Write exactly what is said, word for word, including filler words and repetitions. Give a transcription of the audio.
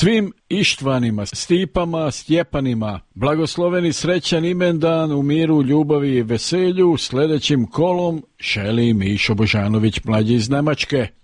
Svim Ištvanima, Stipama, Stjepanima, blagosloveni srećan imendan u miru, ljubavi i veselju, sljedećim kolom šeli Mišo Božanović mlađi iz Njemačke.